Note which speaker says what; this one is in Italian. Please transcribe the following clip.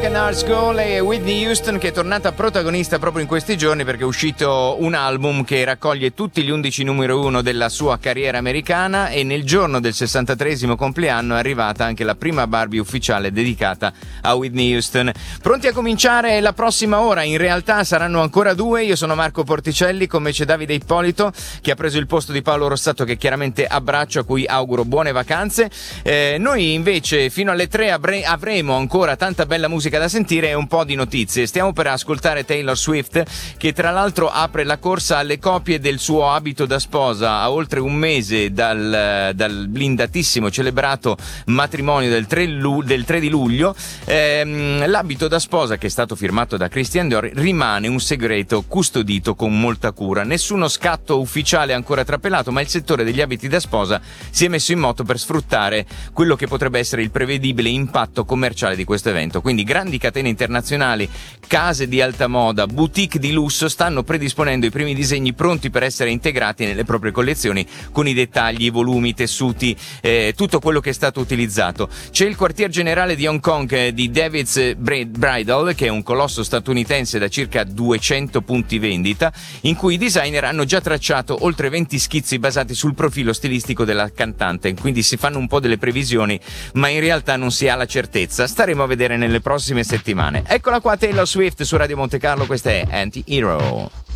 Speaker 1: American Hearts Go, lei è Whitney Houston, che è tornata protagonista proprio in questi giorni perché è uscito un album che raccoglie tutti gli 11 numero 1 della sua carriera americana, e nel giorno del 63esimo compleanno è arrivata anche la prima Barbie ufficiale dedicata a Whitney Houston. Pronti a cominciare la prossima ora? In realtà saranno ancora 2. Io sono Marco Porticelli, con me c'è Davide Ippolito che ha preso il posto di Paolo Rossato, che chiaramente abbraccio, a cui auguro buone vacanze. Noi invece fino alle 3 avremo ancora tanta bella musica da sentire e un po' di notizie. Stiamo per ascoltare Taylor Swift, che tra l'altro apre la corsa alle copie del suo abito da sposa a oltre un mese dal blindatissimo celebrato matrimonio del 3 di luglio. L'abito da sposa, che è stato firmato da Christian Dior, rimane un segreto custodito con molta cura. Nessuno scatto ufficiale ancora trapelato, ma il settore degli abiti da sposa si è messo in moto per sfruttare quello che potrebbe essere il prevedibile impatto commerciale di questo evento. Quindi grandi catene internazionali, case di alta moda, boutique di lusso stanno predisponendo i primi disegni pronti per essere integrati nelle proprie collezioni, con i dettagli, i volumi, i tessuti, tutto quello che è stato utilizzato. C'è il quartier generale di Hong Kong di David's Bridal, che è un colosso statunitense da circa 200 punti vendita, in cui i designer hanno già tracciato oltre 20 schizzi basati sul profilo stilistico della cantante. Quindi si fanno un po' delle previsioni, ma in realtà non si ha la certezza. Staremo a vedere nelle prossime settimane. Eccola qua Taylor Swift su Radio Monte Carlo, questa è Anti-Hero.